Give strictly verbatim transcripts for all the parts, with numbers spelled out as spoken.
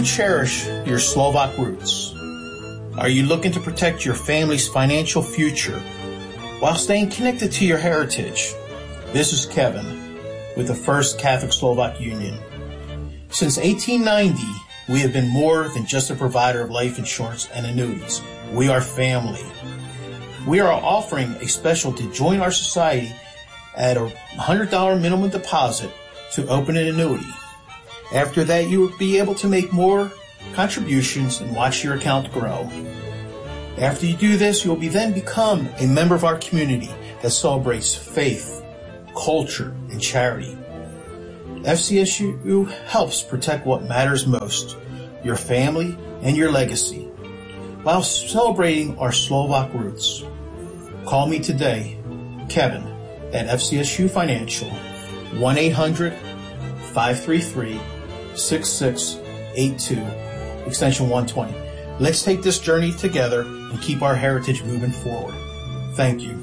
cherish your Slovak roots? Are you looking to protect your family's financial future while staying connected to your heritage? This is Kevin with the First Catholic Slovak Union. Since eighteen ninety, we have been more than just a provider of life insurance and annuities. We are family. We are offering a special to join our society at a one hundred dollars minimum deposit to open an annuity. After that, you will be able to make more contributions and watch your account grow. After you do this, you will be then become a member of our community that celebrates faith, culture, and charity. F C S U helps protect what matters most, your family and your legacy, while celebrating our Slovak roots. Call me today, Kevin, at F C S U Financial, one eight hundred, five three three, six six eight two, extension one twenty. Let's take this journey together and keep our heritage moving forward. Thank you.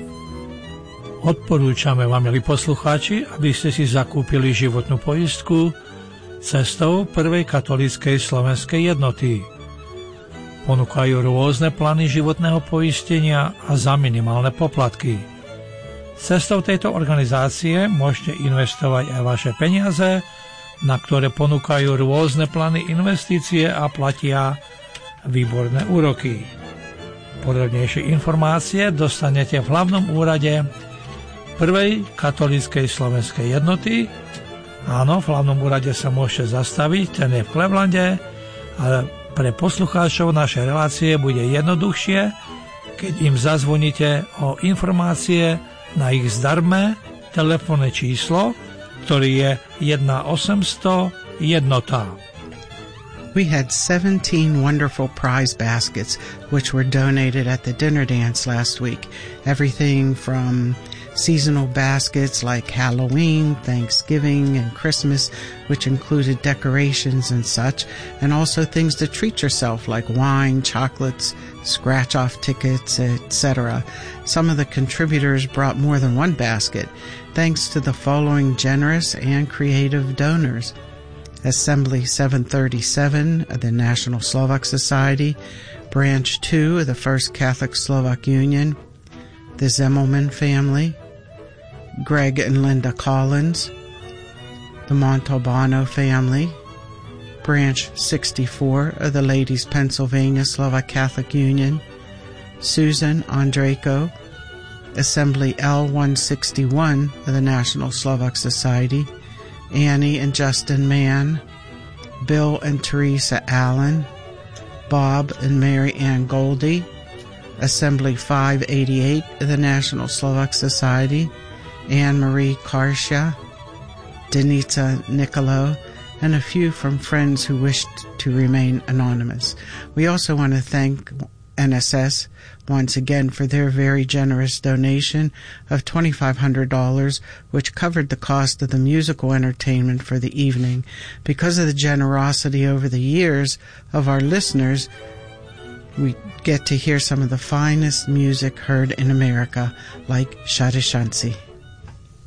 Odporúčame vám, milí poslucháči, aby ste si zakúpili životnú poistku cestou Prvej katolíckej slovenskej jednoty. Ponúkajú rôzne plány životného poistenia a za minimálne poplatky. Cestou tejto organizácie môžete investovať aj vaše peniaze, na ktoré ponúkajú rôzne plány investície a platia výborné úroky. Podrobnejšie informácie dostanete v hlavnom úrade Prvej katolíckej slovenskej jednoty. Áno, v hlavnom úrade sa môžete zastaviť, ten je v Klevlande, ale pre poslucháčov našej relácie bude jednoduchšie, keď im zazvoníte o informácie na ich zdarme telefónne číslo, ktorý je jeden osemsto jednota. We had seventeen wonderful prize baskets which were donated at the dinner dance last week. Everything from seasonal baskets like Halloween, Thanksgiving, and Christmas, which included decorations and such, and also things to treat yourself like wine, chocolates, scratch-off tickets, et cetera. Some of the contributors brought more than one basket, thanks to the following generous and creative donors: Assembly seven thirty-seven of the National Slovak Society, Branch two of the First Catholic Slovak Union, the Zemmelman family, Greg and Linda Collins, the Montalbano family, Branch sixty-four of the Ladies Pennsylvania Slovak Catholic Union, Susan Andrejko, Assembly L one sixty-one of the National Slovak Society, Annie and Justin Mann, Bill and Teresa Allen, Bob and Mary Ann Goldie, Assembly five eighty-eight of the National Slovak Society, Anne-Marie Karsha, Denita Nicolo, and a few from friends who wished to remain anonymous. We also want to thank N S S once again for their very generous donation of twenty-five hundred dollars, which covered the cost of the musical entertainment for the evening. Because of the generosity over the years of our listeners, we get to hear some of the finest music heard in America, like Shadishansi.